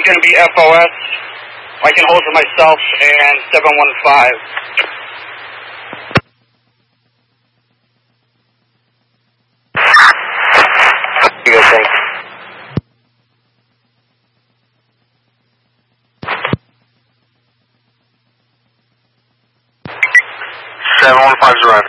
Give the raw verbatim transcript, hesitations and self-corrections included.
going to be F O S. I can hold for myself and seven one five. You go, thanks. seven one five is around.